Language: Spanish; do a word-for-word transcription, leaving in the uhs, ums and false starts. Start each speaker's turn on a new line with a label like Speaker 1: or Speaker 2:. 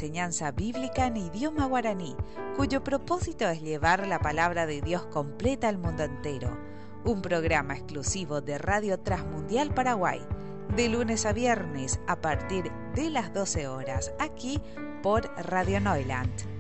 Speaker 1: enseñanza bíblica en idioma guaraní, cuyo propósito es llevar la palabra de Dios completa al mundo entero. Un programa exclusivo de Radio Transmundial Paraguay, de lunes a viernes a partir de las doce horas, aquí por Radio Neuland.